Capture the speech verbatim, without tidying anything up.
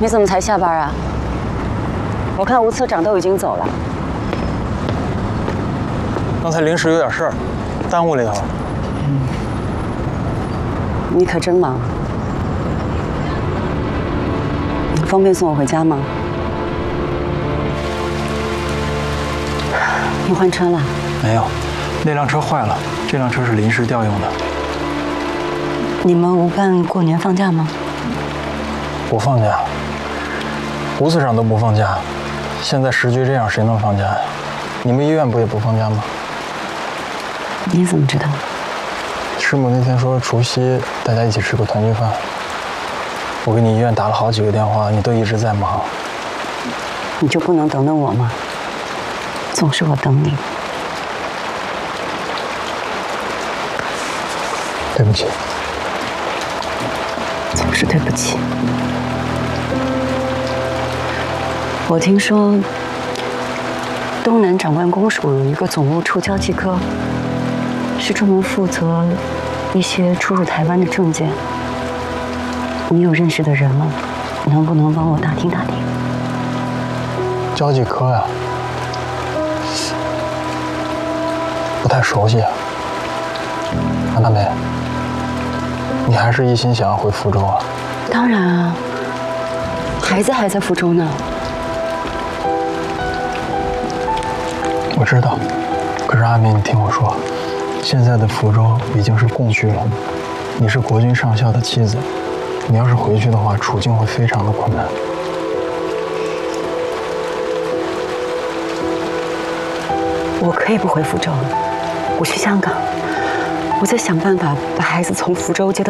你怎么才下班啊？我看吴科长都已经走了。 刚才临时有点事儿，耽误了一会儿。 嗯，你可真忙。你方便送我回家吗？你换车了？ 没有，那辆车坏了，这辆车是临时调用的。 你们无办过年放假吗？ 不放假，吴司长都不放假，现在时局这样，谁能放假呀？你们医院不也不放假吗？ 你怎么知道？ 师母那天说除夕大家一起吃个团聚饭。我给你医院打了好几个电话，你都一直在忙。 你就不能等等我吗？总是我等你。 对不起。 总是对不起。我听说东南长官公署有一个总务处交际科，是专门负责一些出入台湾的证件。你有认识的人吗？能不能帮我打听打听？ 交际科呀，不太熟悉啊。安大梅，你还是一心想要回福州啊？ 当然啊，孩子还在福州呢。 我知道，可是阿梅，你听我说，现在的福州已经是共区了，你是国军上校的妻子，你要是回去的话，处境会非常的困难。 我可以不回福州，我去香港，我再想办法把孩子从福州接到。